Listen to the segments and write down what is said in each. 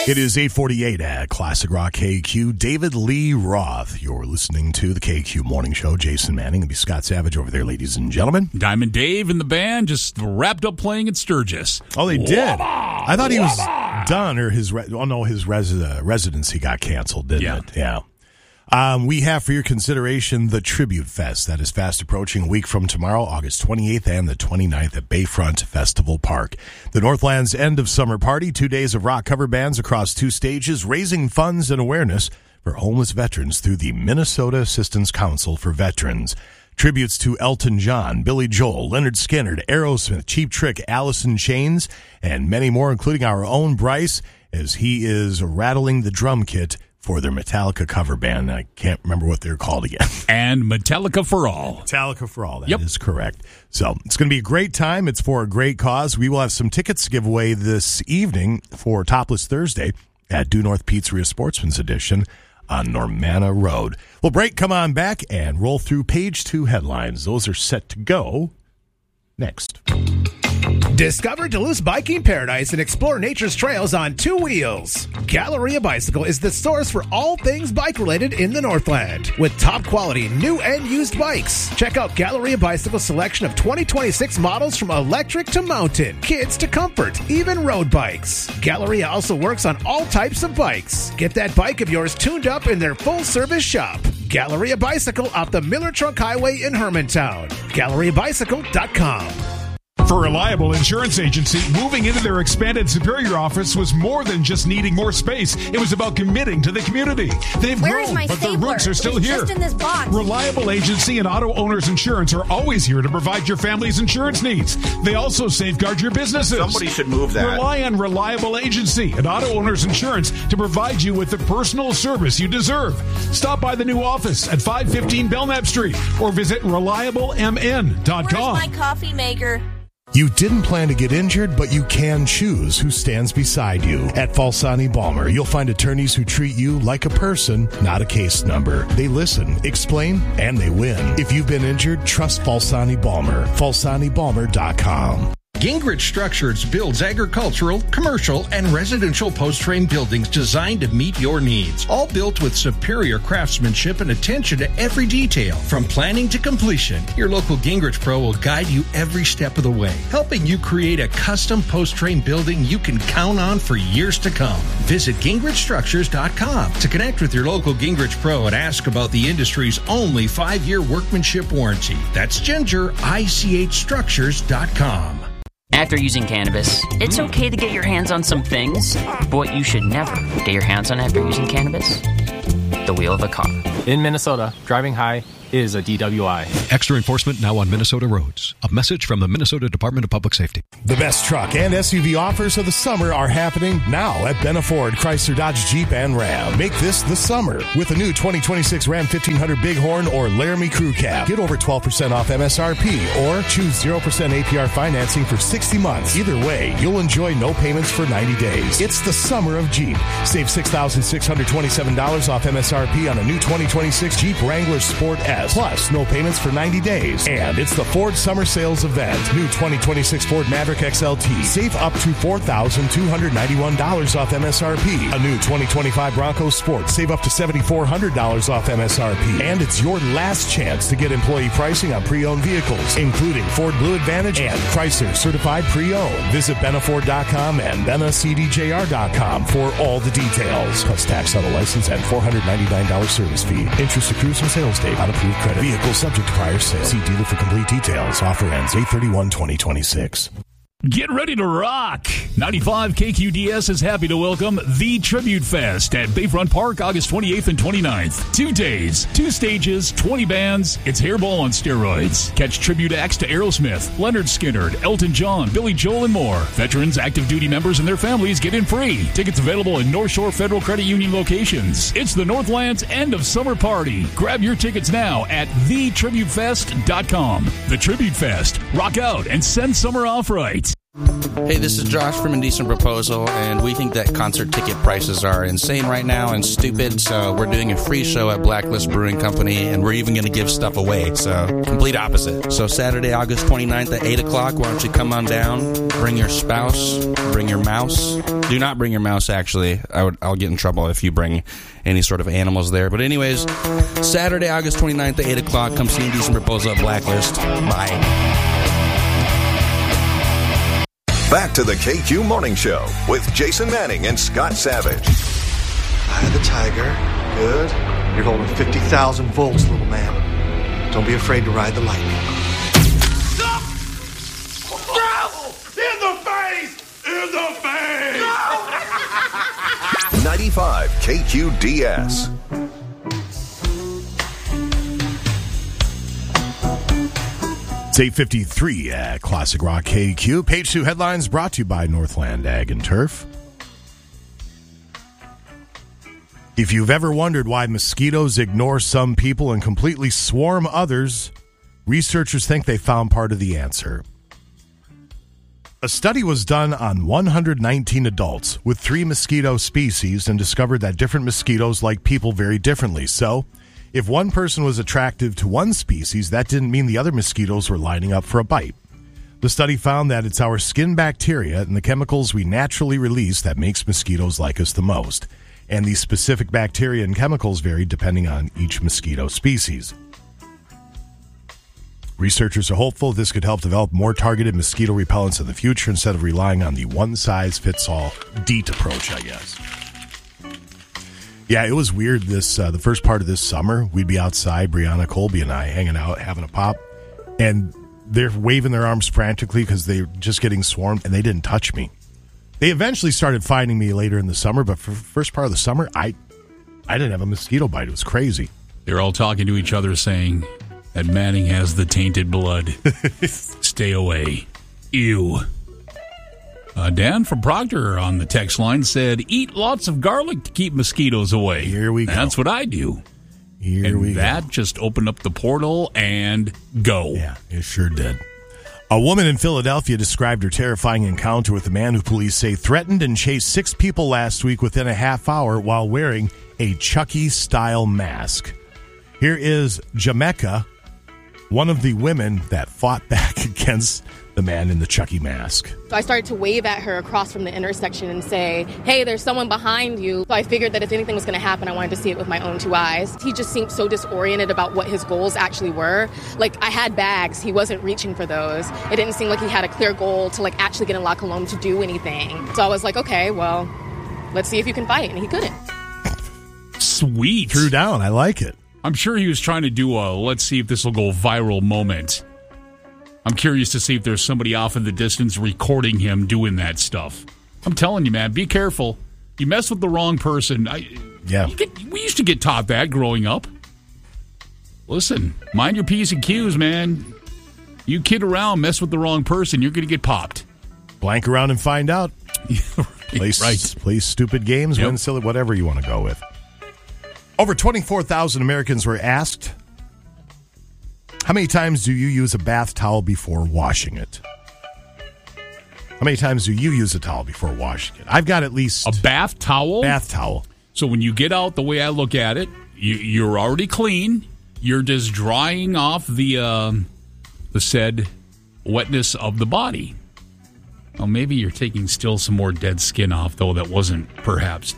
It is 8:48 at Classic Rock KQ. David Lee Roth. You're listening to the KQ Morning Show. Jason Manning and Scott Savage over there, ladies and gentlemen. Diamond Dave and the band just wrapped up playing at Sturgis. Oh, they did? I thought he was done, or his residency got canceled, didn't it? Yeah. We have for your consideration the Tribute Fest. That is fast approaching a week from tomorrow, August 28th and the 29th at Bayfront Festival Park. The Northland's end of summer party, 2 days of rock cover bands across 2 stages, raising funds and awareness for homeless veterans through the Minnesota Assistance Council for Veterans. Tributes to Elton John, Billy Joel, Leonard Skinner, Aerosmith, Cheap Trick, Alice in Chains, and many more, including our own Bryce, as he is rattling the drum kit for their Metallica cover band. I can't remember what they're called again. And Metallica for All. Metallica for All. That is correct. So it's going to be a great time. It's for a great cause. We will have some tickets to give away this evening for Topless Thursday at Due North Pizzeria Sportsman's Edition on Normanna Road. We'll break, come on back, and roll through page 2 headlines. Those are set to go next. Discover Duluth's biking paradise and explore nature's trails on 2 wheels. Galleria Bicycle is the source for all things bike-related in the Northland. With top-quality new and used bikes. Check out Galleria Bicycle's selection of 2026 models from electric to mountain, kids to comfort, even road bikes. Galleria also works on all types of bikes. Get that bike of yours tuned up in their full-service shop. Galleria Bicycle off the Miller Trunk Highway in Hermantown. GalleriaBicycle.com. For Reliable Insurance Agency, moving into their expanded Superior office was more than just needing more space. It was about committing to the community. They've grown, but their roots are still here. Just in this box. Reliable Agency and Auto Owners Insurance are always here to provide your family's insurance needs. They also safeguard your businesses. Somebody should move that. Rely on Reliable Agency and Auto Owners Insurance to provide you with the personal service you deserve. Stop by the new office at 515 Belknap Street or visit ReliableMN.com. Where's my coffee maker? You didn't plan to get injured, but you can choose who stands beside you. At Falsani Balmer, you'll find attorneys who treat you like a person, not a case number. They listen, explain, and they win. If you've been injured, trust Falsani Balmer. FalsaniBalmer.com. Gingrich Structures builds agricultural, commercial, and residential post-frame buildings designed to meet your needs. All built with superior craftsmanship and attention to every detail. From planning to completion, your local Gingrich Pro will guide you every step of the way, helping you create a custom post-frame building you can count on for years to come. Visit GingrichStructures.com to connect with your local Gingrich Pro and ask about the industry's only 5-year workmanship warranty. That's GingrichStructures.com. After using cannabis, it's okay to get your hands on some things, but what you should never get your hands on after using cannabis? The wheel of a car. In Minnesota, driving high is a DWI. Extra enforcement now on Minnesota roads. A message from the Minnesota Department of Public Safety. The best truck and SUV offers of the summer are happening now at Benna Ford, Chrysler, Dodge, Jeep, and Ram. Make this the summer with a new 2026 Ram 1500 Bighorn or Laramie Crew Cab. Get over 12% off MSRP or choose 0% APR financing for 60 months. Either way, you'll enjoy no payments for 90 days. It's the summer of Jeep. Save $6,627 off MSRP on a new 2026 Jeep Wrangler Sport S. Plus, no payments for 90 days. And it's the Ford Summer Sales Event. New 2026 Ford Maverick XLT. Save up to $4,291 off MSRP. A new 2025 Bronco Sport. Save up to $7,400 off MSRP. And it's your last chance to get employee pricing on pre-owned vehicles, including Ford Blue Advantage and Chrysler Certified Pre-Owned. Visit BennaFord.com and BennaCDJR.com for all the details. Plus tax, auto license, and $499 service fee. Interest accrues from sales date on approved credit. Vehicle subject to prior sale. See dealer for complete details. Offer ends 8/31/2026. Get ready to rock! 95 KQDS is happy to welcome The Tribute Fest at Bayfront Park, August 28th and 29th. 2 days, 2 stages, 20 bands. It's Hairball on steroids. Catch tribute acts to Aerosmith, Leonard Skinner, Elton John, Billy Joel, and more. Veterans, active duty members, and their families get in free. Tickets available in North Shore Federal Credit Union locations. It's the Northland's end of summer party. Grab your tickets now at thetributefest.com. The Tribute Fest. Rock out and send summer off right. Hey, this is Josh from Indecent Proposal, and we think that concert ticket prices are insane right now and stupid, so we're doing a free show at Blacklist Brewing Company, and we're even going to give stuff away, so complete opposite. So Saturday, August 29th at 8 o'clock, why don't you come on down, bring your spouse, bring your mouse. Do not bring your mouse, actually. I'll get in trouble if you bring any sort of animals there. But anyways, Saturday, August 29th at 8 o'clock, come see Indecent Proposal at Blacklist. Bye. Back to the KQ Morning Show with Jason Manning and Scott Savage. Eye of the tiger. Good. You're holding 50,000 volts, little man. Don't be afraid to ride the lightning. Stop! Bro! In the face! In the face! No! 95 KQDS. It's 8:53 at Classic Rock KQ. Page 2 headlines brought to you by Northland Ag and Turf. If you've ever wondered why mosquitoes ignore some people and completely swarm others, researchers think they found part of the answer. A study was done on 119 adults with 3 mosquito species and discovered that different mosquitoes like people very differently. So, if one person was attractive to one species, that didn't mean the other mosquitoes were lining up for a bite. The study found that it's our skin bacteria and the chemicals we naturally release that makes mosquitoes like us the most. And these specific bacteria and chemicals vary depending on each mosquito species. Researchers are hopeful this could help develop more targeted mosquito repellents in the future instead of relying on the one-size-fits-all DEET approach, I guess. Yeah, it was weird the first part of this summer. We'd be outside, Brianna Colby and I, hanging out, having a pop, and they're waving their arms frantically because they're just getting swarmed, and they didn't touch me. They eventually started finding me later in the summer, but for the first part of the summer, I didn't have a mosquito bite. It was crazy. They're all talking to each other saying that Manning has the tainted blood. Stay away. Ew. Dan from Proctor on the text line said, eat lots of garlic to keep mosquitoes away. Here we go. That's what I do. That just opened up the portal and go. Yeah, it sure did. A woman in Philadelphia described her terrifying encounter with a man who police say threatened and chased 6 people last week within a half hour while wearing a Chucky-style mask. Here is Jamaica, one of the women that fought back against the man in the Chucky mask. So I started to wave at her across from the intersection and say, hey, there's someone behind you. So I figured that if anything was going to happen, I wanted to see it with my own 2 eyes. He just seemed so disoriented about what his goals actually were. Like, I had bags. He wasn't reaching for those. It didn't seem like he had a clear goal to, like, actually get in La Colombe to do anything. So I was like, okay, well, let's see if you can fight. And he couldn't. Sweet. Threw down. I like it. I'm sure he was trying to do a let's see if this will go viral moment. I'm curious to see if there's somebody off in the distance recording him doing that stuff. I'm telling you, man, be careful. You mess with the wrong person. We used to get taught that growing up. Listen, mind your P's and Q's, man. You kid around, mess with the wrong person, you're going to get popped. Blank around and find out. Play stupid games, Yep. win silly, whatever you want to go with. Over 24,000 Americans were asked, how many times do you use a bath towel before washing it? How many times do you use a towel before washing it? I've got at least... A bath towel? Bath towel. So when you get out, the way I look at it, you're already clean. You're just drying off the said wetness of the body. Well, maybe you're taking still some more dead skin off, though that wasn't perhaps...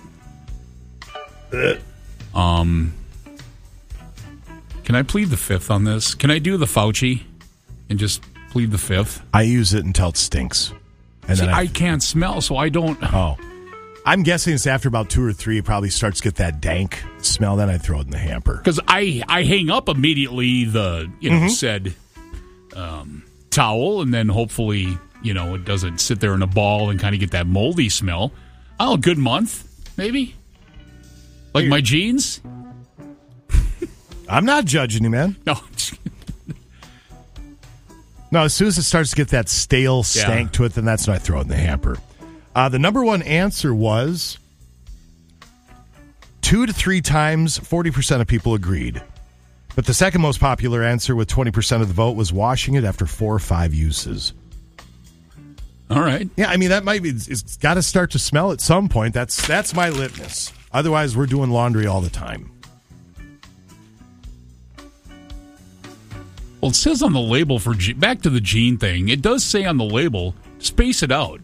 Can I plead the fifth on this? Can I do the Fauci and just plead the fifth? I use it until it stinks. And See, then I can't smell, so I don't... Oh. I'm guessing it's after about 2 or 3, it probably starts to get that dank smell. Then I throw it in the hamper. Because I hang up immediately the, said towel, and then hopefully, it doesn't sit there in a ball and kind of get that moldy smell. Oh, a good month, maybe? Like my jeans? I'm not judging you, man. No. No, as soon as it starts to get that stale stank to it, then that's when I throw it in the hamper. The number one answer was 2 to 3 times. 40% of people agreed. But the second most popular answer with 20% of the vote was washing it after 4 or 5 uses. All right. Yeah, I mean, that might be, it's got to start to smell at some point. That's my litmus. Otherwise, we're doing laundry all the time. Well, it says on the label for, back to the jean thing, it does say on the label, space it out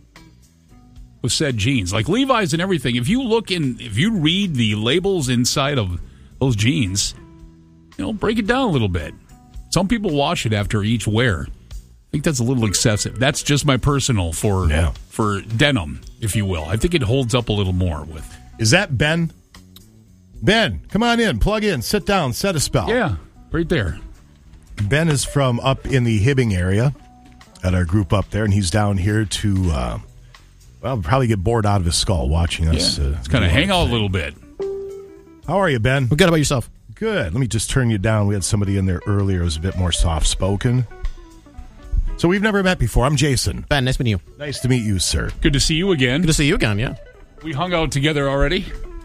with said jeans. Like Levi's and everything, if you read the labels inside of those jeans, break it down a little bit. Some people wash it after each wear. I think that's a little excessive. That's just my personal for denim, if you will. I think it holds up a little more with. Is that Ben? Ben, come on in, plug in, sit down, set a spell. Yeah, right there. Ben is from up in the Hibbing area at our group up there, and he's down here to, probably get bored out of his skull watching us. Yeah, it's kind of hang out a little bit. How are you, Ben? Well, good about yourself. Good. Let me just turn you down. We had somebody in there earlier who was a bit more soft-spoken. So we've never met before. I'm Jason. Ben, nice meeting you. Nice to meet you, sir. Good to see you again. Good to see you again, yeah. We hung out together already.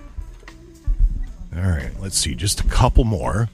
All right, let's see. Just a couple more.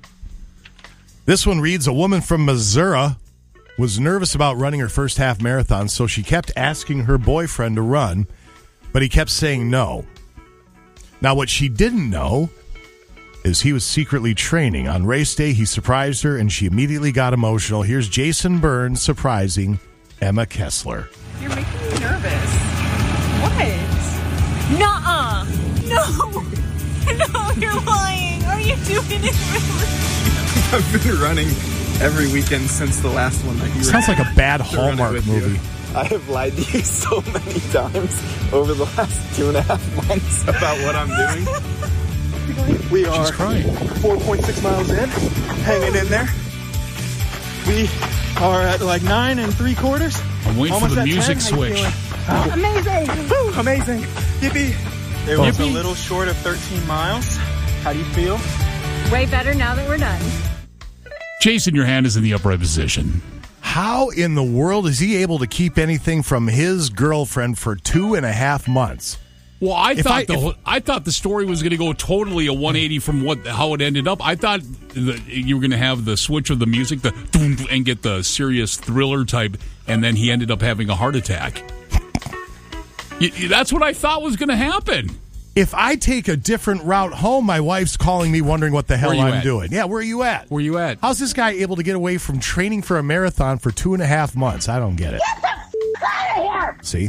This one reads, a woman from Missouri was nervous about running her first half marathon, so she kept asking her boyfriend to run, but he kept saying no. Now, what she didn't know is he was secretly training. On race day, he surprised her, and she immediately got emotional. Here's Jason Byrne surprising Emma Kessler. You're making me nervous. What? Nuh-uh. No. No, you're lying. Are you doing it really? I've been running every weekend since the last one that you Sounds like a bad Hallmark movie. I have lied to you so many times over the last 2.5 months about what I'm doing. We are 4.6 miles in, hanging in there. We are at like 9 3/4. I'm waiting for the music switch. Oh. Amazing! Woo, amazing! Yippee! It was a little short of 13 miles. How do you feel? Way better now that we're done. Jason, your hand is in the upright position. How in the world is he able to keep anything from his girlfriend for 2.5 months? Well, I thought the story was going to go totally a 180 from how it ended up. I thought you were going to have the switch of the music, and get the serious thriller type, and then he ended up having a heart attack. That's what I thought was going to happen. If I take a different route home, my wife's calling me wondering what the hell I'm doing. Yeah, where are you at? Where you at? How's this guy able to get away from training for a marathon for 2.5 months? I don't get it. Get the out of here! See?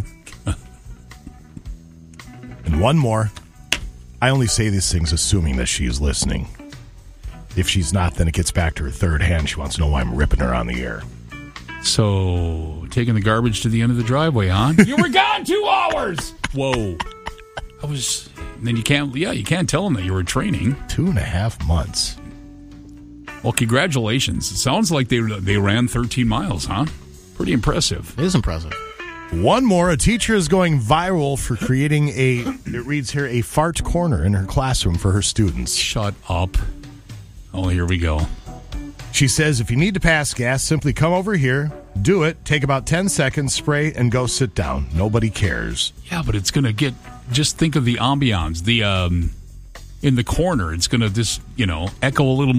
And one more. I only say these things assuming that she's listening. If she's not, then it gets back to her third hand. She wants to know why I'm ripping her on the air. So, taking the garbage to the end of the driveway, huh? You were gone 2 hours! Whoa. Then you can't tell them that you were training. 2.5 months. Well, congratulations. It sounds like they ran 13 miles, huh? Pretty impressive. It is impressive. One more. A teacher is going viral for creating it reads here, a fart corner in her classroom for her students. Shut up. Oh, here we go. She says, if you need to pass gas, simply come over here, do it, take about 10 seconds, spray, and go sit down. Nobody cares. Yeah, but it's going to get, just think of the ambiance. In the corner, it's going to just, echo a little